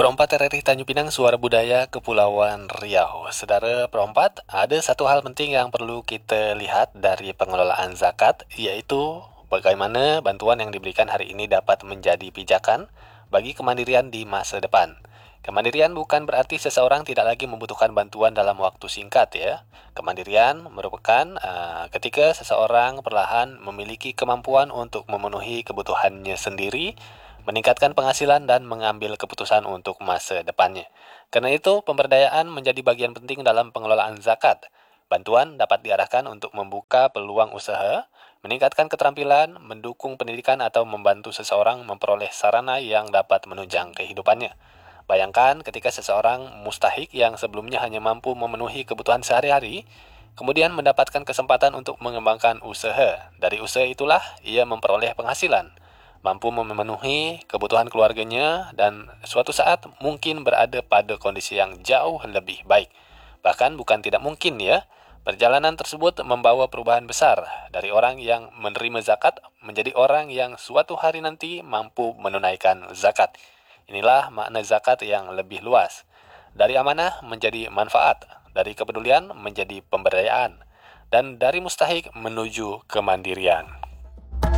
Seperempat RRI Tanjung Pinang Suara Budaya Kepulauan Riau. Saudara perempat, ada satu hal penting yang perlu kita lihat dari pengelolaan zakat, yaitu bagaimana bantuan yang diberikan hari ini dapat menjadi pijakan bagi kemandirian di masa depan. Kemandirian bukan berarti seseorang tidak lagi membutuhkan bantuan dalam waktu singkat ya. Kemandirian merupakan ketika seseorang perlahan memiliki kemampuan untuk memenuhi kebutuhannya sendiri, meningkatkan penghasilan dan mengambil keputusan untuk masa depannya. Karena itu, pemberdayaan menjadi bagian penting dalam pengelolaan zakat. Bantuan dapat diarahkan untuk membuka peluang usaha, meningkatkan keterampilan, mendukung pendidikan atau membantu seseorang memperoleh sarana yang dapat menunjang kehidupannya. Bayangkan ketika seseorang mustahik yang sebelumnya hanya mampu memenuhi kebutuhan sehari-hari, kemudian mendapatkan kesempatan untuk mengembangkan usaha. Dari usaha itulah ia memperoleh penghasilan, mampu memenuhi kebutuhan keluarganya, dan suatu saat mungkin berada pada kondisi yang jauh lebih baik. Bahkan bukan tidak mungkin ya, perjalanan tersebut membawa perubahan besar dari orang yang menerima zakat menjadi orang yang suatu hari nanti mampu menunaikan zakat. Inilah makna zakat yang lebih luas. Dari amanah menjadi manfaat, dari kepedulian menjadi pemberdayaan, dan dari mustahik menuju kemandirian.